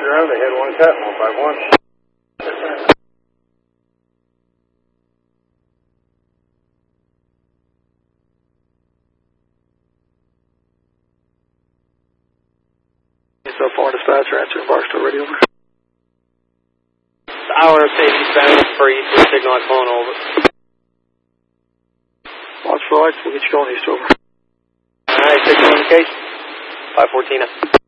around, they had one cut, 151. So far, dispatcher, answering Barstow radio over. The hour safety bound for east with signal at phone over. Watch for lights, we'll get you going east over. Alright, signal indication. 514.